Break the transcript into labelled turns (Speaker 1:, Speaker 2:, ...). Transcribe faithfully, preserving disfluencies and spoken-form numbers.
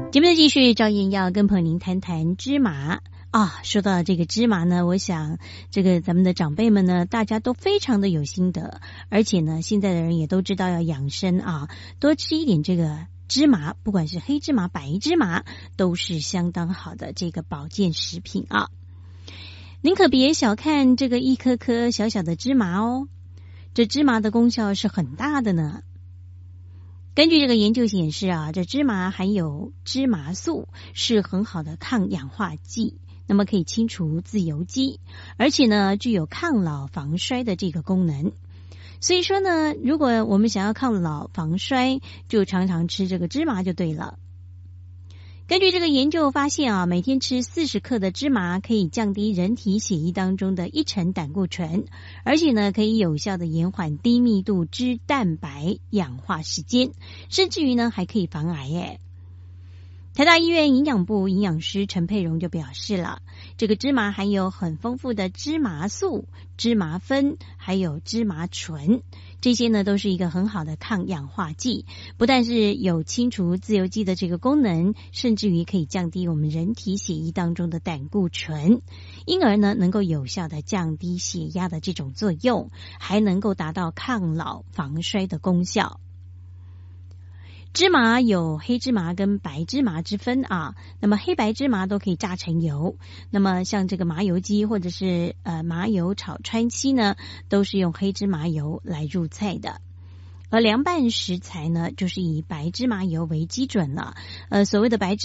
Speaker 1: 节目的继续，赵燕要跟朋友您谈谈芝麻啊。说到这个芝麻呢，我想这个咱们的长辈们呢，大家都非常的有心得，而且呢，现在的人也都知道要养生啊，多吃一点这个芝麻，不管是黑芝麻、白芝麻，都是相当好的这个保健食品啊。您可别小看这个一颗颗小小的芝麻哦，这芝麻的功效是很大的呢。根据这个研究显示啊，这芝麻含有芝麻素，是很好的抗氧化剂，那么可以清除自由基，而且呢具有抗老防衰的这个功能。所以说呢，如果我们想要抗老防衰，就常常吃这个芝麻就对了。根据这个研究发现啊，每天吃四十克的芝麻可以降低人体血液当中的一成胆固醇，而且呢可以有效的延缓低密度脂蛋白氧化时间，甚至于呢还可以防癌耶。台大医院营养部营养师陈佩蓉就表示了，这个芝麻含有很丰富的芝麻素、芝麻酚还有芝麻醇，这些呢都是一个很好的抗氧化剂，不但是有清除自由基的这个功能，甚至于可以降低我们人体血液当中的胆固醇，因而呢能够有效的降低血压的这种作用，还能够达到抗老防衰的功效。芝麻有黑芝麻跟白芝麻之分啊，那么黑白芝麻都可以榨成油，那么像这个麻油鸡或者是呃麻油炒川鸡呢，都是用黑芝麻油来入菜的。而凉拌食材呢，就是以白芝麻油为基准了，呃，所谓的白芝